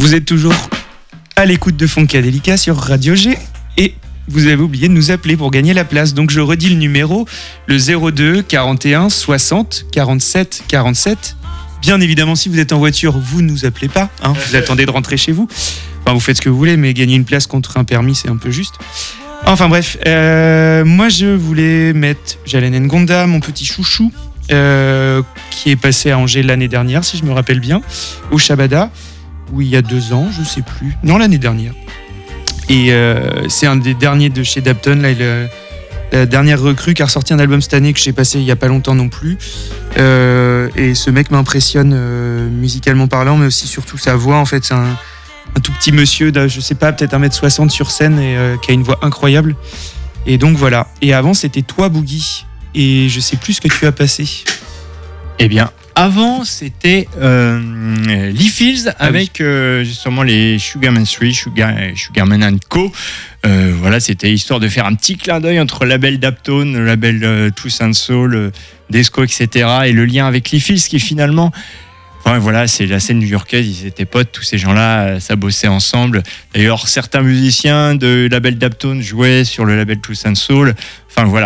Vous êtes toujours à l'écoute de Funkadelica sur Radio G et vous avez oublié de nous appeler pour gagner la place. Donc je redis le numéro, le 02 41 60 47 47. Bien évidemment, si vous êtes en voiture, vous ne nous appelez pas. Vous attendez de rentrer chez vous. Enfin, vous faites ce que vous voulez, mais gagner une place contre un permis, c'est un peu juste. Enfin bref, moi je voulais mettre Jalen Ngonda, mon petit chouchou, qui est passé à Angers l'année dernière, si je me rappelle bien, au Shabada, où il y a 2 ans, je sais plus. Non, l'année dernière. Et c'est un des derniers de chez Dapton, là, la dernière recrue qui a ressorti un album cette année que j'ai passé il y a pas longtemps non plus. Et ce mec m'impressionne musicalement parlant, mais aussi surtout sa voix. En fait, c'est un tout petit monsieur, je sais pas, peut-être 1m60 sur scène et qui a une voix incroyable. Et donc voilà. Et avant, c'était toi, Boogie. Et je sais plus ce que tu as passé. Eh bien, avant, c'était Lee Fields avec justement les Sugarman 3, Sugarman & Co. Voilà, c'était histoire de faire un petit clin d'œil entre le label Daptone, le label Truth and Soul, Desco, etc. et le lien avec Lee Fields qui finalement... Enfin, voilà, c'est la scène new-yorkaise, ils étaient potes, tous ces gens-là, ça bossait ensemble. D'ailleurs, certains musiciens de label Daptone jouaient sur le label Truth and Soul. Enfin, voilà.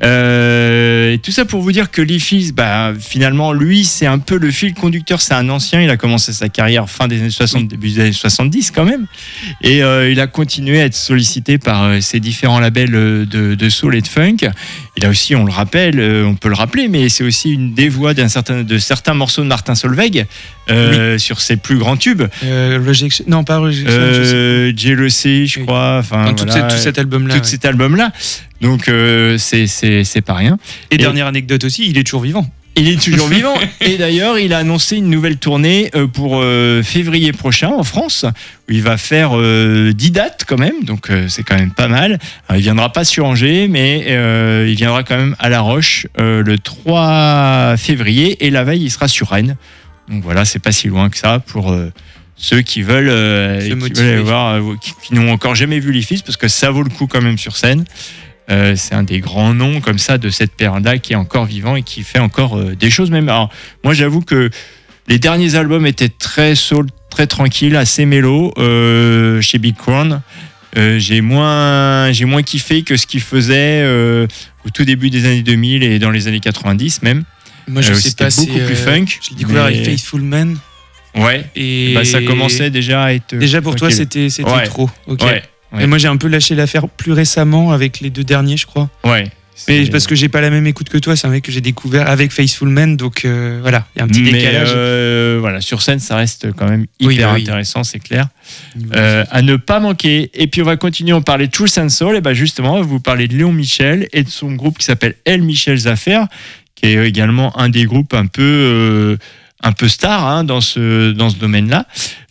Et tout ça pour vous dire que Lee Fields, finalement, lui, c'est un peu le fil conducteur. C'est un ancien, il a commencé sa carrière fin des années 60, début des années 70 quand même. Et il a continué à être sollicité par ces différents labels de soul et de funk. Il a aussi, on le rappelle, on peut le rappeler, mais c'est aussi une des voix de certains morceaux de Martin Solveig sur ses plus grands tubes. Rejection, non, pas Rejection. Jealousy, je crois. Enfin, tout cet album-là. Tout cet album-là. Donc, c'est pas rien. Et dernière anecdote aussi, il est toujours vivant. Il est toujours vivant. Et d'ailleurs, il a annoncé une nouvelle tournée pour février prochain en France, où il va faire 10 dates quand même. Donc, c'est quand même pas mal. Alors, il viendra pas sur Angers, mais il viendra quand même à La Roche le 3 février. Et la veille, il sera sur Rennes. Donc voilà, c'est pas si loin que ça pour ceux qui veulent aller voir, qui n'ont encore jamais vu Lee Fields, parce que ça vaut le coup quand même sur scène. C'est un des grands noms comme ça de cette période-là qui est encore vivant et qui fait encore des choses même. Alors, moi, j'avoue que les derniers albums étaient très soul, très tranquilles, assez mélo chez Big Crown. J'ai moins kiffé que ce qu'il faisait au tout début des années 2000 et dans les années 90 même. Moi, je sais pas, beaucoup plus funk. Je l'ai découvert avec Faithful Man. Ouais. Et ça commençait déjà à être. Déjà pour toi, c'était trop. Ok. Ouais. Et moi, j'ai un peu lâché l'affaire plus récemment avec les 2 derniers, je crois. Ouais. Mais parce que j'ai pas la même écoute que toi, c'est un mec que j'ai découvert avec Faithful Man, donc voilà, il y a un petit décalage. Voilà, sur scène, ça reste quand même hyper intéressant, c'est clair. À ne pas manquer. Et puis on va continuer, on parlait de Truth and Soul, et justement, on va vous parler de Léon Michel et de son groupe qui s'appelle El Michel's Affaires, qui est également un des groupes un peu star dans ce domaine-là,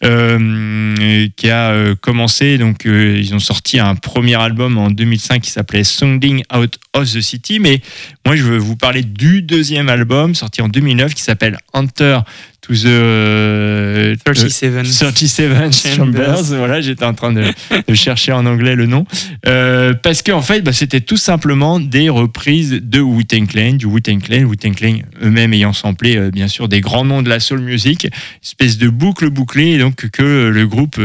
qui a commencé, donc ils ont sorti un premier album en 2005 qui s'appelait Sounding Out of the City, mais moi je veux vous parler du deuxième album sorti en 2009 qui s'appelle Enter to the 37 Chambers. Voilà, j'étais en train de chercher en anglais le nom, parce qu'en fait c'était tout simplement des reprises de Wu-Tang Clan, Wu-Tang Clan eux-mêmes ayant samplé bien sûr des grands noms de la soul music, espèce de boucle bouclée, donc que le groupe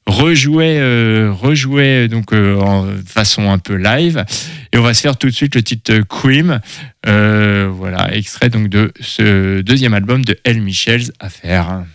rejouait donc en façon un peu live. Et on va se faire tout de suite le titre Cream, voilà, extrait donc de ce deuxième album de El Michel's Affaires.